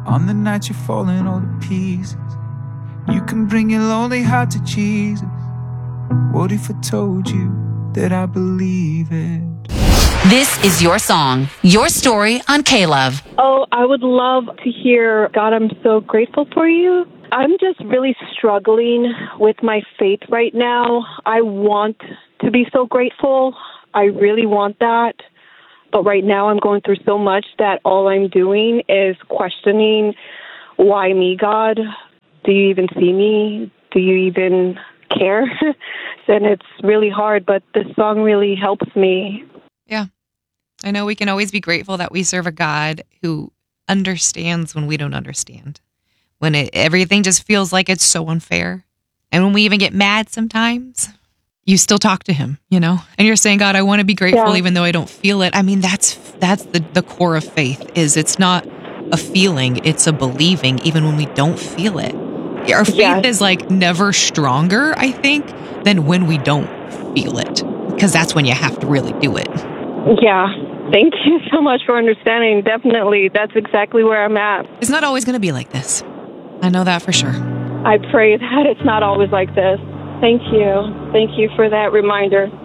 On the night you're falling all to pieces, you can bring your lonely heart to Jesus. What if I told you that I believe it? This is your song, your story on K-Love. Oh, I would love to hear, God, I'm so grateful for you. I'm just really struggling with my faith right now. I want to be so grateful. I really want that. But right now I'm going through so much that all I'm doing is questioning, why me, God? Do you even see me? Do you even care? And it's really hard, but this song really helps me. Yeah. I know we can always be grateful that we serve a God who understands when we don't understand. When everything just feels like it's so unfair. And when we even get mad sometimes, you still talk to him, you know? And you're saying, God, I want to be grateful even though I don't feel it. I mean, that's the core of faith, is it's not a feeling, it's a believing even when we don't feel it. Our faith is like never stronger, I think, than when we don't feel it. Because that's when you have to really do it. Yeah. Thank you so much for understanding. Definitely. That's exactly where I'm at. It's not always going to be like this. I know that for sure. I pray that it's not always like this. Thank you. Thank you for that reminder.